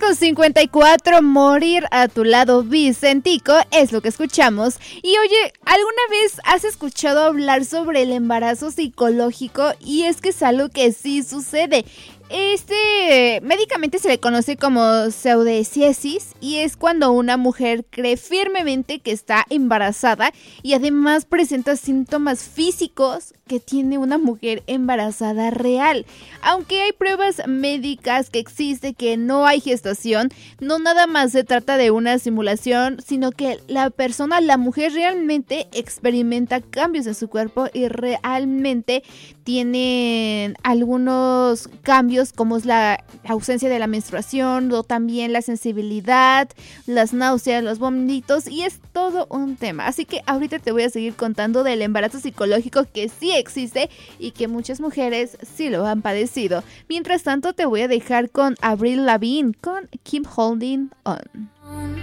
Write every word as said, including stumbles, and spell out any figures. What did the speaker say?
cincuenta y cuatro, Morir a tu lado, Vicentico, es lo que escuchamos. Y oye, ¿alguna vez has escuchado hablar sobre el embarazo psicológico? Y es que es algo que sí sucede. Este médicamente se le conoce como pseudociesis y es cuando una mujer cree firmemente que está embarazada y además presenta síntomas físicos que tiene una mujer embarazada real. Aunque hay pruebas médicas que existe que no hay gestación, no nada más se trata de una simulación, sino que la persona, la mujer realmente experimenta cambios en su cuerpo y realmente tiene algunos cambios como es la ausencia de la menstruación o también la sensibilidad, las náuseas, los vómitos y es todo un tema. Así que ahorita te voy a seguir contando del embarazo psicológico que sí existe y que muchas mujeres sí lo han padecido. Mientras tanto te voy a dejar con Avril Lavigne con Keep Holding On.